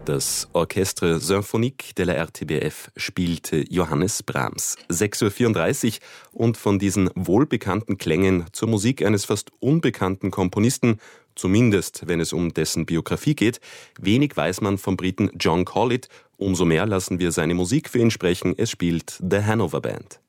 Das Orchestre Symphonique de la RTBF spielte Johannes Brahms. 6:34 Uhr und von diesen wohlbekannten Klängen zur Musik eines fast unbekannten Komponisten, zumindest wenn es um dessen Biografie geht, wenig weiß man vom Briten John Collett, umso mehr lassen wir seine Musik für ihn sprechen, es spielt The Hanover Band.